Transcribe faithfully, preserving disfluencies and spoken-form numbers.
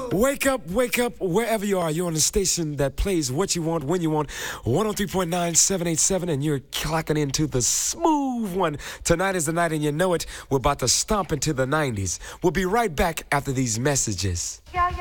Wake up, wake up, wherever you are. You're on the station that plays what you want, when you want. one oh three point nine, seven eighty-seven, and you're clocking into the smooth one. Tonight is the night, and you know it. We're about to stomp into the nineties. We'll be right back after these messages. Yeah,